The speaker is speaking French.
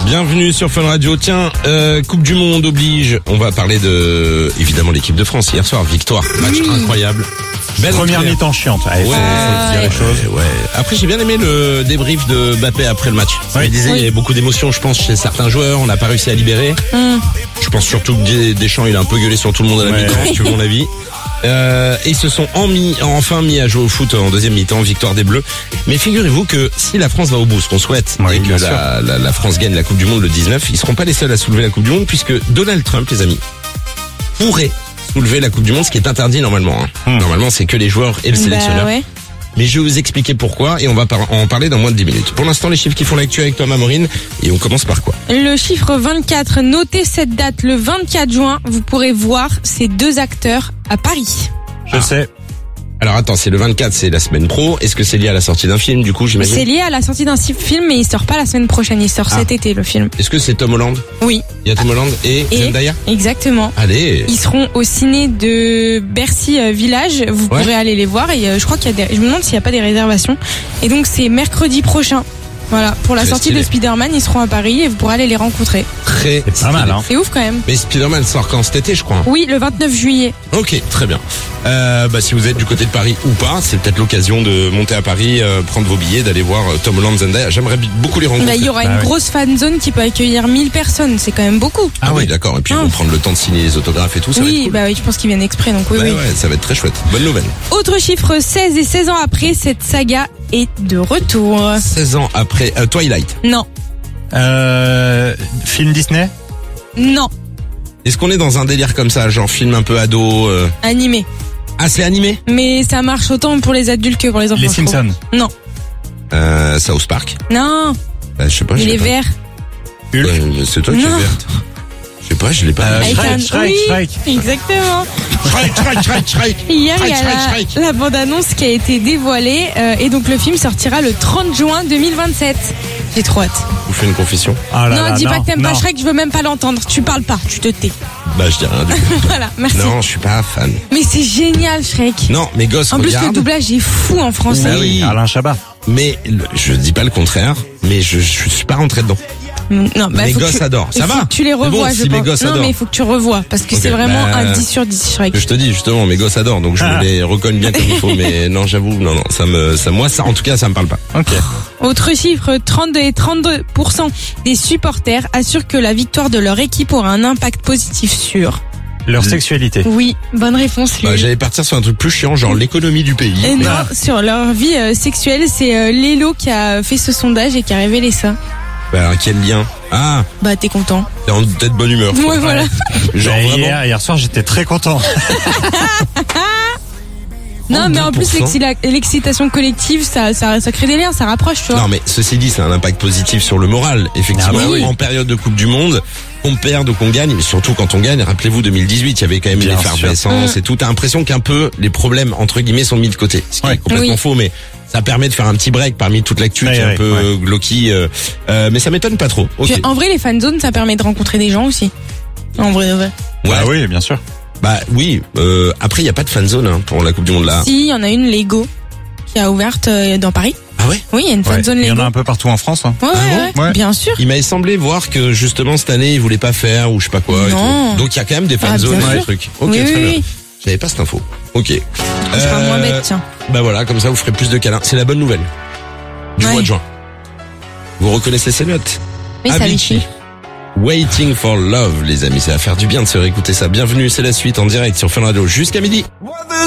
Bienvenue sur Fun Radio. Tiens, Coupe du Monde oblige. On va parler de, évidemment, l'équipe de France hier soir. Victoire, match incroyable. Belle première mi-temps chiante. Allez, faut dire les choses. Ouais. Après, j'ai bien aimé le débrief de Mbappé après le match. Il disait il y avait beaucoup d'émotions, je pense, chez certains joueurs. On n'a pas réussi à libérer. Je pense surtout que Deschamps, il a un peu gueulé sur tout le monde à la mi-temps, si tu veux mon avis. Et ils se sont enfin mis à jouer au foot en deuxième mi-temps, victoire des Bleus. Mais figurez-vous que si la France va au bout, ce qu'on souhaite, et que la France gagne la Coupe du Monde le 19, ils seront pas les seuls à soulever la Coupe du Monde, puisque Donald Trump, les amis, pourrait soulever la Coupe du Monde, ce qui est interdit normalement. Normalement, c'est que les joueurs et le sélectionneur. Mais je vais vous expliquer pourquoi et on va en parler dans moins de 10 minutes. Pour l'instant, les chiffres qui font l'actu avec Thomas Maureen. Et on commence par quoi? Le chiffre 24, notez cette date, le 24 juin, vous pourrez voir ces deux acteurs à Paris. Je sais. Alors attends, c'est le 24, c'est la semaine pro. Est-ce que c'est lié à la sortie d'un film, du coup, j'imagine? C'est lié à la sortie d'un film, mais il sort pas la semaine prochaine, il sort cet été, le film. Est-ce que c'est Tom Holland? Oui. Il y a Tom Holland et Zendaya? Exactement. Allez. Ils seront au ciné de Bercy Village, vous pourrez aller les voir et je crois qu'il y a je me demande s'il n'y a pas des réservations. Et donc c'est mercredi prochain. Voilà, pour la sortie de Spider-Man, ils seront à Paris et vous pourrez aller les rencontrer. C'est pas mal, hein. C'est ouf quand même. Mais Spider-Man sort quand, cet été, je crois? Oui, le 29 juillet. Ok, très bien. Si vous êtes du côté de Paris ou pas, c'est peut-être l'occasion de monter à Paris, prendre vos billets, d'aller voir Tom Holland, Zendaya. J'aimerais beaucoup les rencontrer. Il y aura une grosse fan zone qui peut accueillir 1000 personnes, c'est quand même beaucoup. Ah oui, d'accord. Et puis ils vont prendre le temps de signer les autographes et tout, ça va être cool. Oui, je pense qu'ils viennent exprès, donc oui. Ouais, ça va être très chouette. Bonne nouvelle. Autre chiffre, 16 et 16 ans après, cette saga est de retour. 16 ans après Twilight. Non. Film Disney? Non. Est-ce qu'on est dans un délire comme ça, genre film un peu ado Animé. Ah, c'est animé? Mais ça marche autant pour les adultes que pour les enfants. Les Simpsons? Non. South Park? Non. Je sais pas. Il est vert. C'est toi qui es verte. Je sais pas, je l'ai pas. Shrek. Exactement. Shrek. Hier, il y a la bande-annonce qui a été dévoilée et donc le film sortira le 30 juin 2027. J'ai trop hâte. Vous faites une confession? Non, dis pas que t'aimes pas Shrek, je veux même pas l'entendre. Tu parles pas, tu te tais. Bah, je dis rien du tout. Voilà, merci. Non, je suis pas fan. Mais c'est génial, Shrek. Non, mes gosses en regardent. plus, le doublage est fou en français. Ah oui, Alain Chabat. Mais je dis pas le contraire, mais je suis pas rentré dedans. Non, mes gosses adorent. Ça va? Tu les revois, je pense. Non, mais il faut que tu revois parce que c'est vraiment un 10 sur 10 Shrek. Je te dis justement, mes gosses adorent, donc je les recogne bien comme il faut. Mais non, j'avoue, non, moi, en tout cas, ça me parle pas. Ok. Autre chiffre, 32% des supporters assurent que la victoire de leur équipe aura un impact positif sur leur sexualité. Oui, bonne réponse. J'allais partir sur un truc plus chiant, genre l'économie du pays. Et non, sur leur vie sexuelle, c'est Lélo qui a fait ce sondage et qui a révélé ça. Bah, quel lien? Ah. Bah, t'es content. T'es en tête bonne humeur. Ouais, voilà. Genre vraiment. Hier soir, j'étais très content. Non, mais en plus, l'excitation collective, ça crée des liens, ça rapproche, tu vois. Non, mais ceci dit, c'est un impact positif sur le moral. Effectivement, en période de Coupe du Monde, qu'on perde ou qu'on gagne, mais surtout quand on gagne, rappelez-vous 2018, il y avait quand même une effervescence et tout. T'as l'impression qu'un peu, les problèmes, entre guillemets, sont mis de côté. Ce qui est complètement faux, mais ça permet de faire un petit break parmi toute l'actu qui est un peu glauqui. Mais ça m'étonne pas trop. Okay. En vrai, les fan zones, ça permet de rencontrer des gens aussi. En vrai, ouais. Ouais, oui, bien sûr. Bah oui, après il y a pas de fan zone pour la Coupe du Monde là. Si, il y en a une Lego qui a ouverte dans Paris. Ah ouais? Oui, il y a une fan zone Lego. Il y en a un peu partout en France. Hein. Ouais, bien sûr. Il m'avait semblé voir que justement cette année ils voulaient pas faire ou je sais pas quoi. Non. Et tout. Donc il y a quand même des fan zones et des trucs. Ok, oui, très bien. Oui. J'avais pas cette info. Ok. Je serai moins bête, tiens. Bah voilà, comme ça vous ferez plus de câlins. C'est la bonne nouvelle du mois de juin. Vous reconnaissez ces notes? Oui, ça Avicii. Waiting for Love, les amis, ça va faire du bien de se réécouter ça. Bienvenue, c'est la suite en direct sur Fun Radio jusqu'à midi.